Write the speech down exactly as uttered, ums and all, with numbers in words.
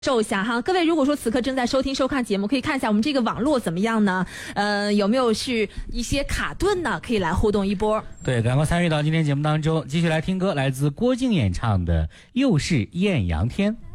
受一下哈，各位如果说此刻正在收听收看节目，可以看一下我们这个网络怎么样呢？呃，有没有是一些卡顿呢？可以来互动一波。 对，赶快参与到今天节目当中，继续来听歌，来自郭靖演唱的《又是艳阳天》。